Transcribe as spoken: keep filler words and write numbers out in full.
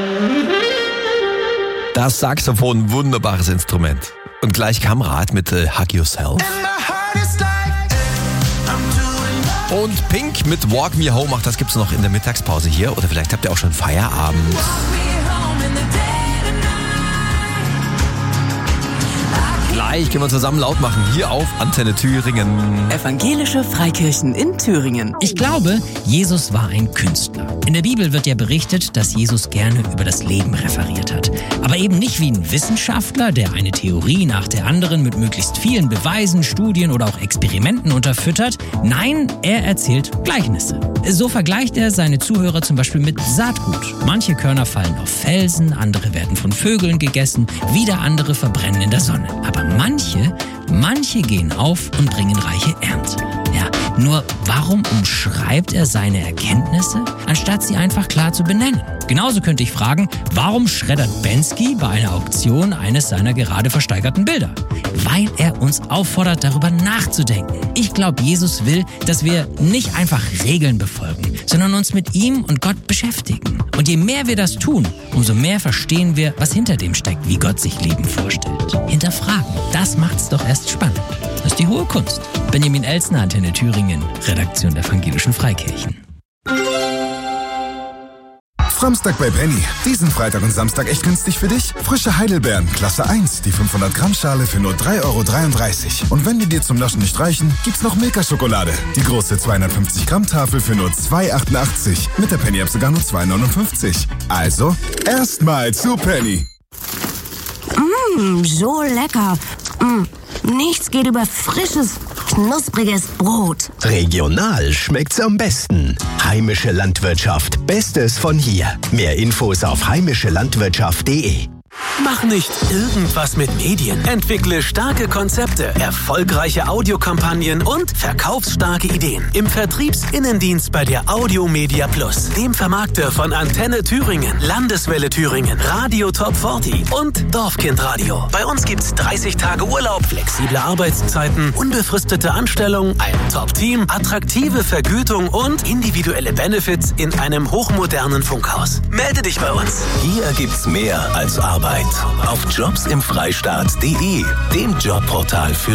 Das Saxophon, wunderbares Instrument. Und gleich kam Rat mit äh, Hug Yourself. Und Pink mit Walk Me Home, ach, das gibt's noch in der Mittagspause hier. Oder vielleicht habt ihr auch schon Feierabend. Gleich können wir zusammen laut machen, hier auf Antenne Thüringen. Evangelische Freikirchen in Thüringen. Ich glaube, Jesus war ein Künstler. In der Bibel wird ja berichtet, dass Jesus gerne über das Leben referiert hat. Aber eben nicht wie ein Wissenschaftler, der eine Theorie nach der anderen mit möglichst vielen Beweisen, Studien oder auch Experimenten unterfüttert. Nein, er erzählt Gleichnisse. So vergleicht er seine Zuhörer zum Beispiel mit Saatgut. Manche Körner fallen auf Felsen, andere werden von Vögeln gegessen, wieder andere verbrennen in der Sonne. Aber manche, manche gehen auf und bringen reiche Ernte. Ja, nur warum umschreibt er seine Erkenntnisse, anstatt sie einfach klar zu benennen? Genauso könnte ich fragen, warum schreddert Bensky bei einer Auktion eines seiner gerade versteigerten Bilder? Weil er uns auffordert, darüber nachzudenken. Ich glaube, Jesus will, dass wir nicht einfach Regeln befolgen, sondern uns mit ihm und Gott beschäftigen. Und je mehr wir das tun, umso mehr verstehen wir, was hinter dem steckt, wie Gott sich Leben vorstellt. Hinterfragen, das macht's doch erst spannend. Das ist die hohe Kunst. Benjamin Elsner, Antenne Thüringen, Redaktion der Evangelischen Freikirchen. Samstag bei Penny. Diesen Freitag und Samstag echt günstig für dich. Frische Heidelbeeren, Klasse eins, die fünfhundert Gramm Schale für nur drei Euro dreiunddreißig. Und wenn die dir zum Naschen nicht reichen, gibt's noch Milka-Schokolade. Die große zweihundertfünfzig Gramm Tafel für nur zwei Euro achtundachtzig. Mit der Penny-App sogar nur zwei Euro neunundfünfzig. Also, erstmal zu Penny. Mmm, so lecker. Mm, nichts geht über frisches, knuspriges Brot. Regional schmeckt's am besten. Heimische Landwirtschaft. Bestes von hier. Mehr Infos auf heimische landwirtschaft punkt de. Mach nicht irgendwas mit Medien. Entwickle starke Konzepte, erfolgreiche Audiokampagnen und verkaufsstarke Ideen. Im Vertriebsinnendienst bei der Audiomedia Plus, dem Vermarkter von Antenne Thüringen, Landeswelle Thüringen, Radio Top vierzig und Dorfkindradio. Bei uns gibt's dreißig Tage Urlaub, flexible Arbeitszeiten, unbefristete Anstellung, ein Top-Team, attraktive Vergütung und individuelle Benefits in einem hochmodernen Funkhaus. Melde dich bei uns. Hier gibt's mehr als Arbeit. Auf jobs im Freistaat punkt de, dem Jobportal für